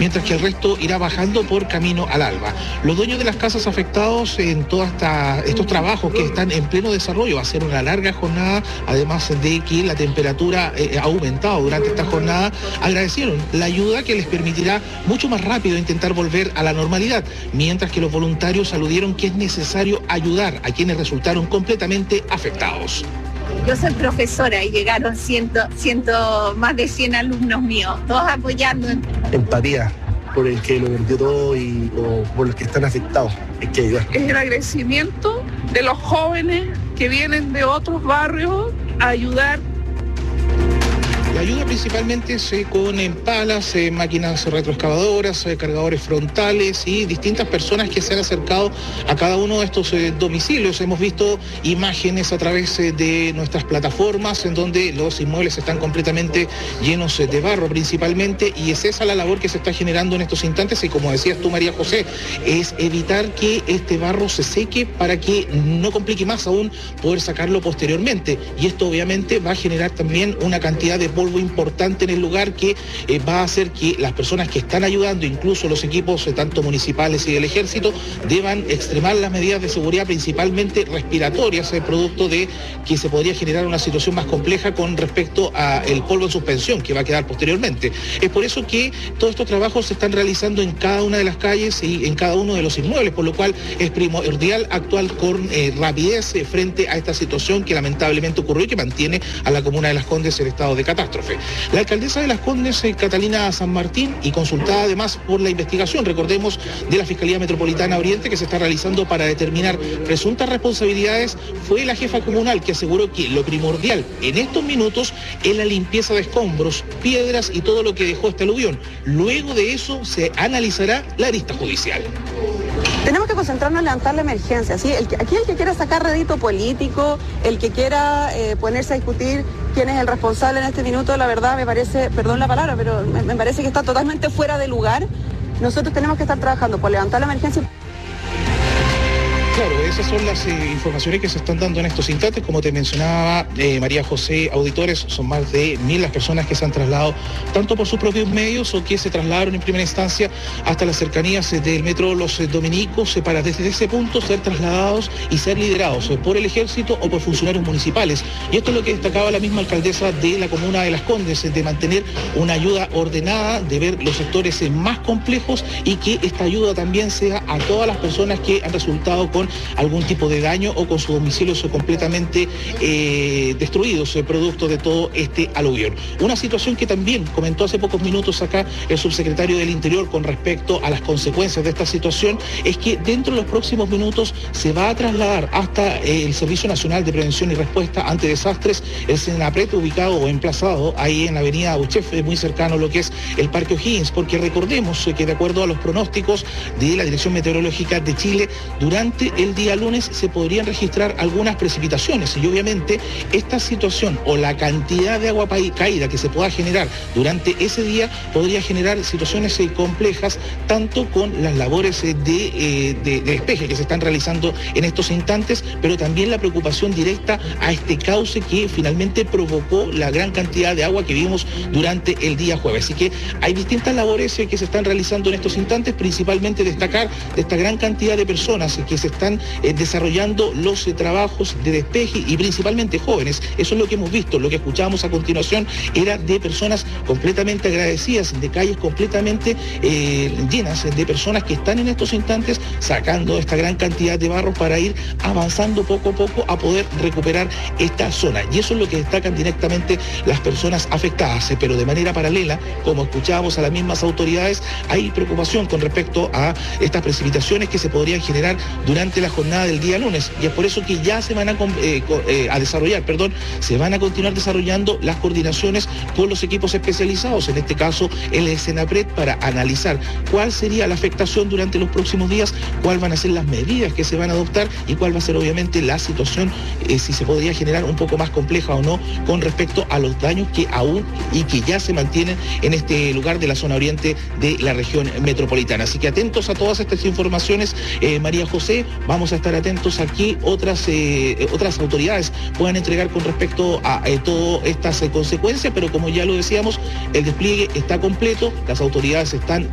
mientras que el resto irá bajando por camino al alba. Los dueños de las casas afectados en todos estos trabajos que están en pleno desarrollo, va a ser una larga jornada, además de que la temperatura ha aumentado durante esta jornada, agradecieron la ayuda que les permitirá mucho más rápido intentar volver a la normalidad, mientras que los voluntarios aludieron que es necesario ayudar a quienes resultaron completamente afectados. Yo soy profesora y llegaron más de 100 alumnos míos, todos apoyando. Empatía por el que lo perdió todo y por los que están afectados. Hay que ayudar. Es el agradecimiento de los jóvenes que vienen de otros barrios a ayudar. La ayuda principalmente es con palas, máquinas retroexcavadoras, cargadores frontales y distintas personas que se han acercado a cada uno de estos domicilios. Hemos visto imágenes a través de nuestras plataformas en donde los inmuebles están completamente llenos de barro principalmente, y es esa la labor que se está generando en estos instantes, y como decías tú, María José, es evitar que este barro se seque para que no complique más aún poder sacarlo posteriormente, y esto obviamente va a generar también una cantidad de polvo importante en el lugar que va a hacer que las personas que están ayudando, incluso los equipos tanto municipales y del ejército, deban extremar las medidas de seguridad, principalmente respiratorias, producto de que se podría generar una situación más compleja con respecto al polvo en suspensión que va a quedar posteriormente. Es por eso que todos estos trabajos se están realizando en cada una de las calles y en cada uno de los inmuebles, por lo cual es primordial actuar con rapidez frente a esta situación que lamentablemente ocurrió y que mantiene a la comuna de Las Condes en estado de catástrofe. La alcaldesa de Las Condes, Catalina San Martín, y consultada además por la investigación, recordemos, de la Fiscalía Metropolitana Oriente que se está realizando para determinar presuntas responsabilidades, fue la jefa comunal que aseguró que lo primordial en estos minutos es la limpieza de escombros, piedras y todo lo que dejó este aluvión. Luego de eso se analizará la arista judicial. Tenemos que concentrarnos en levantar la emergencia, ¿sí? Aquí el que quiera sacar rédito político, el que quiera ponerse a discutir quién es el responsable en este minuto, la verdad me parece, perdón la palabra, pero me parece que está totalmente fuera de lugar. Nosotros tenemos que estar trabajando por levantar la emergencia. Claro, esas son las informaciones que se están dando en estos instantes. Como te mencionaba María José, auditores, son más de 1000 las personas que se han trasladado, tanto por sus propios medios o que se trasladaron en primera instancia hasta las cercanías del metro Los Dominicos, para desde ese punto ser trasladados y ser liderados por el ejército o por funcionarios municipales. Y esto es lo que destacaba la misma alcaldesa de la comuna de Las Condes, de mantener una ayuda ordenada, de ver los sectores más complejos y que esta ayuda también sea a todas las personas que han resultado con algún tipo de daño o con sus domicilios completamente destruidos, producto de todo este aluvión. Una situación que también comentó hace pocos minutos acá el subsecretario del Interior con respecto a las consecuencias de esta situación, es que dentro de los próximos minutos se va a trasladar hasta el Servicio Nacional de Prevención y Respuesta ante Desastres, el SENAPRED, ubicado o emplazado ahí en la avenida Uchef, muy cercano a lo que es el Parque O'Higgins, porque recordemos que de acuerdo a los pronósticos de la Dirección Meteorológica de Chile, durante el día lunes se podrían registrar algunas precipitaciones, y obviamente esta situación o la cantidad de agua caída que se pueda generar durante ese día podría generar situaciones complejas, tanto con las labores de despeje que se están realizando en estos instantes, pero también la preocupación directa a este cauce que finalmente provocó la gran cantidad de agua que vimos durante el día jueves. Así que hay distintas labores que se están realizando en estos instantes, principalmente destacar de esta gran cantidad de personas que se están desarrollando los trabajos de despeje, y principalmente jóvenes. Eso es lo que hemos visto. Lo que escuchábamos a continuación era de personas completamente agradecidas, de calles completamente llenas de personas que están en estos instantes sacando esta gran cantidad de barro para ir avanzando poco a poco a poder recuperar esta zona. Y eso es lo que destacan directamente las personas afectadas. Pero de manera paralela, como escuchábamos a las mismas autoridades, hay preocupación con respecto a estas precipitaciones que se podrían generar durante la jornada del día lunes, y es por eso que ya se van a continuar desarrollando las coordinaciones con los equipos especializados, en este caso el SENAPRED, para analizar cuál sería la afectación durante los próximos días, cuáles van a ser las medidas que se van a adoptar y cuál va a ser obviamente la situación, si se podría generar un poco más compleja o no con respecto a los daños que aún y que ya se mantienen en este lugar de la zona oriente de la región metropolitana. Así que atentos a todas estas informaciones, María José. Vamos a estar atentos aquí, otras autoridades puedan entregar con respecto a todas estas consecuencias, pero como ya lo decíamos, el despliegue está completo, las autoridades están